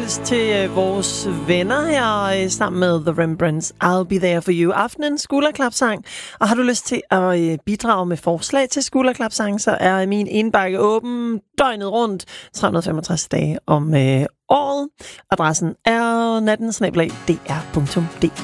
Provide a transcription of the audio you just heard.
hyldest til vores venner her sammen med The Rembrandts I'll Be There For You. Aftenens skulderklapsang. Og har du lyst til at bidrage med forslag til skulderklapsang, så er min indbakke åben døgnet rundt 365 dage om året. Adressen er natten@dr.dk.